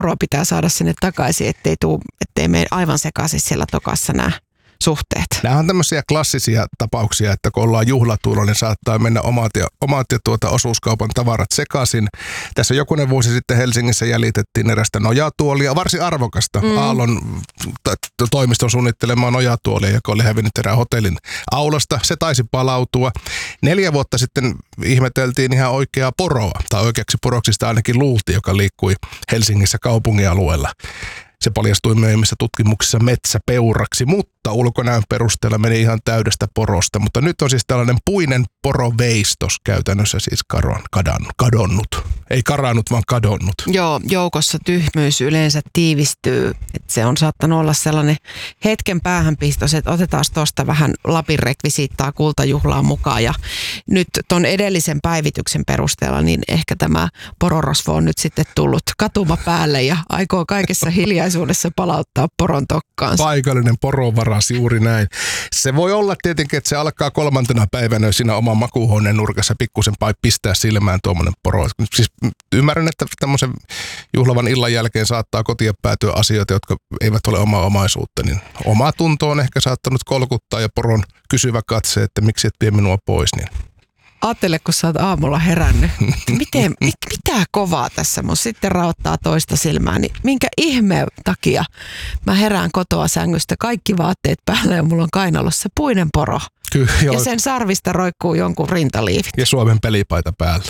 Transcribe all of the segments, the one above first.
poroa pitää saada sinne takaisin, ettei mene aivan sekaisin siellä tokassa nämä suhteet. Nämä on tämmöisiä klassisia tapauksia, että kun ollaan juhlatuulla, niin saattaa mennä omat osuuskaupan tavarat sekaisin. Tässä jokunen vuosi sitten Helsingissä jäljitettiin erästä nojatuolia, varsin arvokasta Aallon toimiston suunnittelemaa nojatuolia, joka oli hävinnyt erään hotellin aulasta. Se taisi palautua. 4 vuotta sitten ihmeteltiin ihan oikeaa poroa, tai oikeaksi poroksi sitä ainakin luultiin, joka liikkui Helsingissä kaupungialueella. Se paljastui myöhemmissä tutkimuksissa metsäpeuraksi, mutta ulkonäön perusteella meni ihan täydestä porosta. Mutta nyt on siis tällainen puinen poroveistos käytännössä siis kadonnut. Ei karannut, vaan kadonnut. Joo, joukossa tyhmyys yleensä tiivistyy. Että se on saattanut olla sellainen hetken päähänpistos, että otetaan tuosta vähän Lapin rekvisiittaa kultajuhlaa mukaan. Ja nyt ton edellisen päivityksen perusteella, niin ehkä tämä pororosvo on nyt sitten tullut katuma päälle ja aikoo kaikessa hiljaisuudessa palauttaa poron tokkaansa. Paikallinen porovaras, juuri näin. Se voi olla tietenkin, että se alkaa 3. päivänä siinä oman makuuhuoneen nurkassa pikkusen pistää silmään tuommoinen poro. Siis ymmärrän, että tämmöisen juhlavan illan jälkeen saattaa kotiin päätyä asioita, jotka eivät ole omaa omaisuutta. Niin oma tunto on ehkä saattanut kolkuttaa ja poron kysyvä katse, että miksi et vie minua pois. Niin. Ajattele, kun sä oot aamulla herännyt. Mitä kovaa tässä mun sitten raottaa toista silmää, niin minkä ihmeen takia mä herään kotoa sängystä, kaikki vaatteet päällä ja mulla on kainalossa puinen poro. Kyllä, ja sen sarvista roikkuu jonkun rintaliivit. Ja Suomen pelipaita päällä.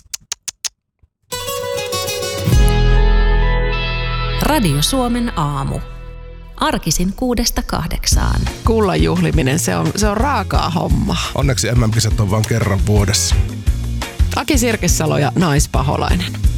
Radio Suomen aamu. Arkisin 6-8. Kullan juhliminen, se on raakaa hommaa. Onneksi MM-kisat on vain kerran vuodessa. Aki Sirkesalo ja Naispaholainen.